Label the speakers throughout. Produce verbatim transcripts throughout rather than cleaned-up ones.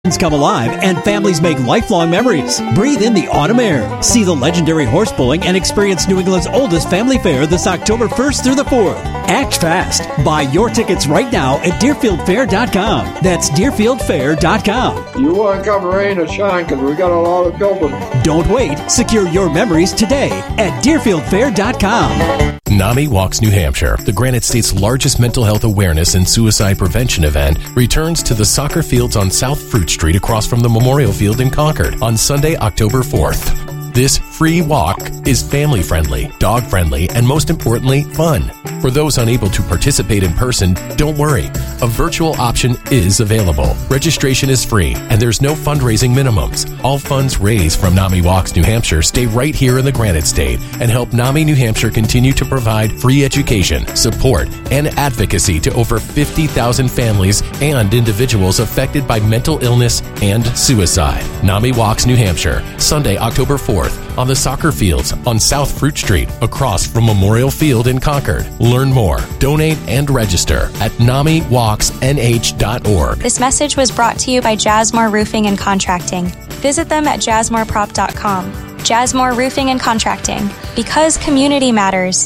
Speaker 1: come alive and families make lifelong memories. Breathe in the autumn air. See the legendary horse pulling and experience New England's oldest family fair this October first through the fourth. Act fast. Buy your tickets right now at deerfield fair dot com. That's deerfield fair dot com.
Speaker 2: You want to come rain or shine because we got a lot of building.
Speaker 1: Don't wait. Secure your memories today at deerfield fair dot com.
Speaker 3: NAMI Walks New Hampshire, the Granite State's largest mental health awareness and suicide prevention event, returns to the soccer fields on South Fruit Street across from the Memorial Field in Concord on Sunday, October fourth. This free walk is family-friendly, dog-friendly, and most importantly, fun. For those unable to participate in person, don't worry. A virtual option is available. Registration is free, and there's no fundraising minimums. All funds raised from NAMI Walks New Hampshire stay right here in the Granite State and help NAMI New Hampshire continue to provide free education, support, and advocacy to over fifty thousand families and individuals affected by mental illness and suicide. NAMI Walks New Hampshire, Sunday, October fourth, on the soccer fields on South Fruit Street, across from Memorial Field in Concord. Learn more, donate, and register at nami walks n h dot org.
Speaker 4: This message was brought to you by Jasmore Roofing and Contracting. Visit them at jasmore prop dot com. Jasmore Roofing and Contracting, because community matters.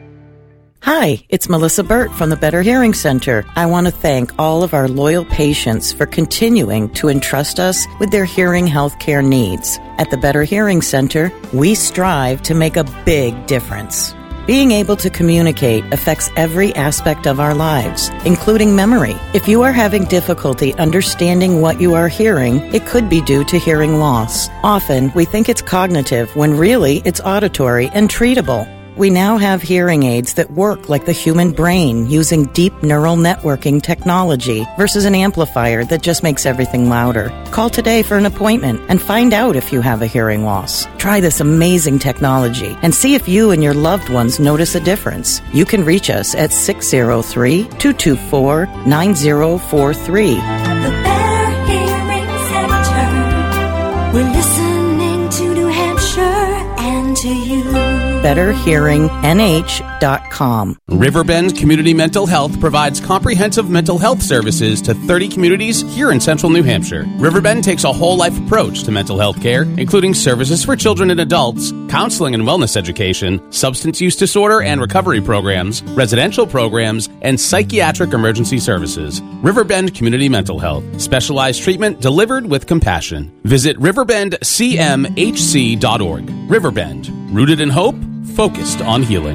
Speaker 5: Hi, it's Melissa Burt from the Better Hearing Center. I want to thank all of our loyal patients for continuing to entrust us with their hearing health care needs. At the Better Hearing Center, we strive to make a big difference. Being able to communicate affects every aspect of our lives, including memory. If you are having difficulty understanding what you are hearing, it could be due to hearing loss. Often, we think it's cognitive when really it's auditory and treatable. We now have hearing aids that work like the human brain using deep neural networking technology versus an amplifier that just makes everything louder. Call today for an appointment and find out if you have a hearing loss. Try this amazing technology and see if you and your loved ones notice a difference. You can reach us at six oh three, two two four, nine oh four three.
Speaker 6: The Better Hearing Center. We're listening to New Hampshire and to you.
Speaker 5: better hearing n h dot com.
Speaker 7: Riverbend Community Mental Health provides comprehensive mental health services to thirty communities here in central New Hampshire. Riverbend takes a whole life approach to mental health care, including services for children and adults, counseling and wellness education, substance use disorder and recovery programs, residential programs, and psychiatric emergency services. Riverbend Community Mental Health. Specialized treatment delivered with compassion. Visit riverbend c m h c dot org. Riverbend. Rooted in hope, focused on healing.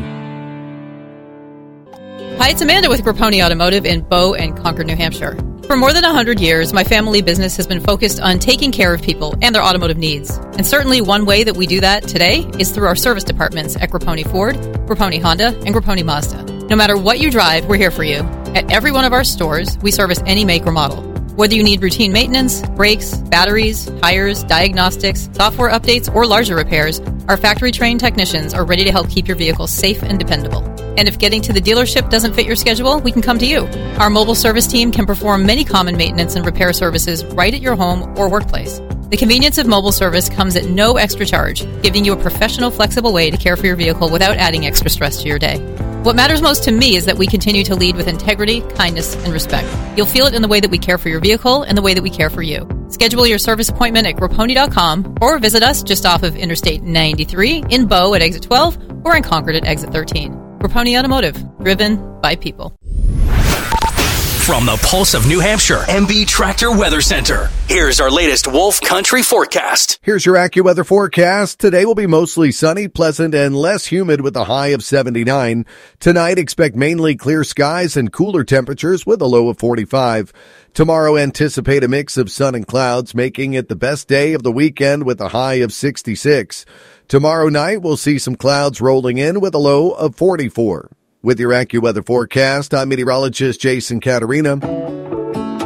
Speaker 8: Hi, it's Amanda with Grapponi Automotive in Bow and Concord, New Hampshire. For more than one hundred years, my family business has been focused on taking care of people and their automotive needs. And certainly one way that we do that today is through our service departments at Grapponi Ford, Grapponi Honda, and Grapponi Mazda. No matter what you drive, we're here for you. At every one of our stores, we service any make or model. Whether you need routine maintenance, brakes, batteries, tires, diagnostics, software updates, or larger repairs, our factory-trained technicians are ready to help keep your vehicle safe and dependable. And if getting to the dealership doesn't fit your schedule, we can come to you. Our mobile service team can perform many common maintenance and repair services right at your home or workplace. The convenience of mobile service comes at no extra charge, giving you a professional, flexible way to care for your vehicle without adding extra stress to your day. What matters most to me is that we continue to lead with integrity, kindness, and respect. You'll feel it in the way that we care for your vehicle and the way that we care for you. Schedule your service appointment at grapponi dot com or visit us just off of Interstate ninety-three in Bow at exit twelve or in Concord at exit thirteen. Grapponi Automotive, driven by people.
Speaker 9: From the Pulse of New Hampshire, M B Tractor Weather Center. Here's our latest Wolf Country forecast.
Speaker 10: Here's your AccuWeather forecast. Today will be mostly sunny, pleasant, and less humid with a high of seventy-nine. Tonight, expect mainly clear skies and cooler temperatures with a low of forty-five. Tomorrow, anticipate a mix of sun and clouds, making it the best day of the weekend with a high of sixty-six. Tomorrow night, we'll see some clouds rolling in with a low of forty-four. With your AccuWeather forecast, I'm meteorologist Jason Caterina.